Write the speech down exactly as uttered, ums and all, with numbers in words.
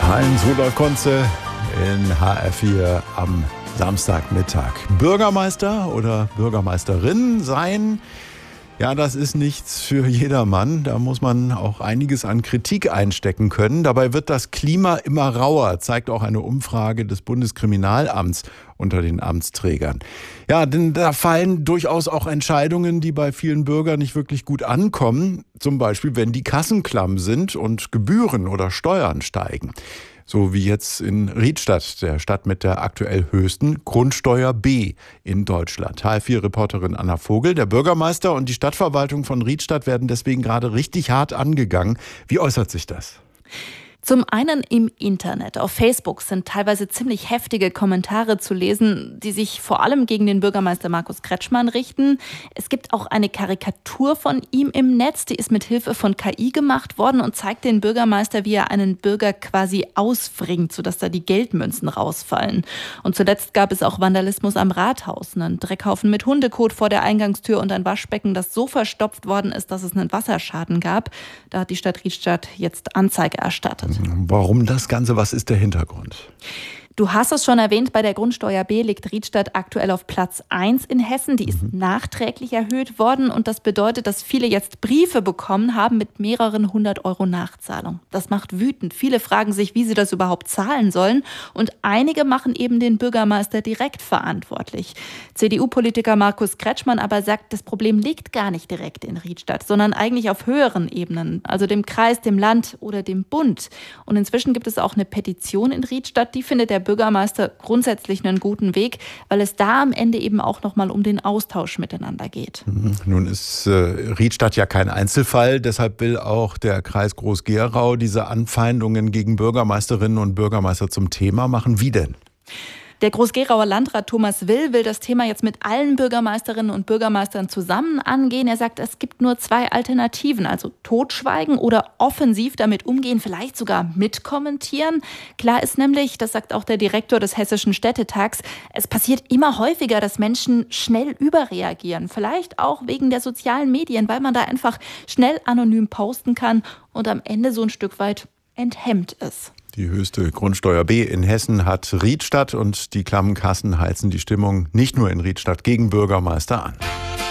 Heinz Rudolf Kunze in H R vier am Samstagmittag. Bürgermeister oder Bürgermeisterin sein, ja, das ist nichts für jedermann. Da muss man auch einiges an Kritik einstecken können. Dabei wird das Klima immer rauer, zeigt auch eine Umfrage des Bundeskriminalamts unter den Amtsträgern. Ja, denn da fallen durchaus auch Entscheidungen, die bei vielen Bürgern nicht wirklich gut ankommen. Zum Beispiel, wenn die Kassen klamm sind und Gebühren oder Steuern steigen. So wie jetzt in Riedstadt, der Stadt mit der aktuell höchsten Grundsteuer B in Deutschland. H R vier-Reporterin Anna Vogel, der Bürgermeister und die Stadtverwaltung von Riedstadt werden deswegen gerade richtig hart angegangen. Wie äußert sich das? Zum einen im Internet. Auf Facebook sind teilweise ziemlich heftige Kommentare zu lesen, die sich vor allem gegen den Bürgermeister Markus Kretschmann richten. Es gibt auch eine Karikatur von ihm im Netz, die ist mit Hilfe von K I gemacht worden und zeigt den Bürgermeister, wie er einen Bürger quasi ausfringt, sodass da die Geldmünzen rausfallen. Und zuletzt gab es auch Vandalismus am Rathaus. Einen Dreckhaufen mit Hundekot vor der Eingangstür und ein Waschbecken, das so verstopft worden ist, dass es einen Wasserschaden gab. Da hat die Stadt Riedstadt jetzt Anzeige erstattet. Warum das Ganze? Was ist der Hintergrund? Du hast es schon erwähnt, bei der Grundsteuer B liegt Riedstadt aktuell auf Platz eins in Hessen. Die ist mhm. nachträglich erhöht worden und das bedeutet, dass viele jetzt Briefe bekommen haben mit mehreren hundert Euro Nachzahlung. Das macht wütend. Viele fragen sich, wie sie das überhaupt zahlen sollen und einige machen eben den Bürgermeister direkt verantwortlich. C D U-Politiker Markus Kretschmann aber sagt, das Problem liegt gar nicht direkt in Riedstadt, sondern eigentlich auf höheren Ebenen, also dem Kreis, dem Land oder dem Bund. Und inzwischen gibt es auch eine Petition in Riedstadt, die findet der Bürgermeister grundsätzlich einen guten Weg, weil es da am Ende eben auch nochmal um den Austausch miteinander geht. Nun ist äh, Riedstadt ja kein Einzelfall, deshalb will auch der Kreis Groß-Gerau diese Anfeindungen gegen Bürgermeisterinnen und Bürgermeister zum Thema machen. Wie denn? Der Groß-Gerauer Landrat Thomas Will will das Thema jetzt mit allen Bürgermeisterinnen und Bürgermeistern zusammen angehen. Er sagt, es gibt nur zwei Alternativen, also totschweigen oder offensiv damit umgehen, vielleicht sogar mitkommentieren. Klar ist nämlich, das sagt auch der Direktor des Hessischen Städtetags, es passiert immer häufiger, dass Menschen schnell überreagieren. Vielleicht auch wegen der sozialen Medien, weil man da einfach schnell anonym posten kann und am Ende so ein Stück weit enthemmt ist. Die höchste Grundsteuer B in Hessen hat Riedstadt und die klammen Kassen heizen die Stimmung nicht nur in Riedstadt gegen Bürgermeister an.